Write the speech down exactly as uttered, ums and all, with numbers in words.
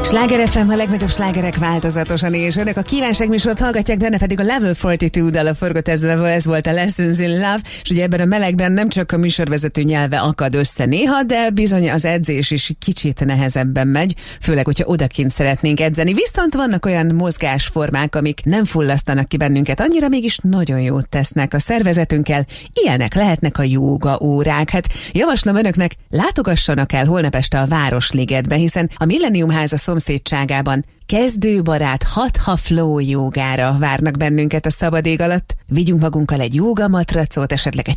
Sláger ef em, a legnagyobb slágerek változatosan, és önök a kívánságműsort hallgatják, benne pedig a Level negyvenkettő dal a forgott, ez, ez volt a Lessons in Love, és ugye ebben a melegben nem csak a műsorvezető nyelve akad össze néha, de bizony az edzés is kicsit nehezebben megy, főleg, hogyha odakint szeretnénk edzeni. Viszont vannak olyan mozgásformák, amik nem fullasztanak ki bennünket, annyira mégis nagyon jót tesznek a szervezetünkkel. Ilyenek lehetnek a jóga órák. Hát javaslom önöknek, látogassanak el holnap este a Városligetbe, hiszen a Millennium Háza szomszédságában kezdőbarát hatha flow jogára várnak bennünket a szabad ég alatt. Vigyünk magunkkal egy jógamatracot, esetleg egy